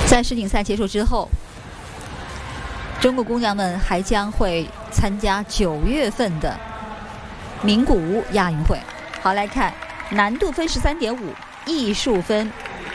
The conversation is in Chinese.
在世锦赛结束之后，中国姑娘们还将会参加9月份的名古屋亚运会。好，来看难度分13.5，艺术分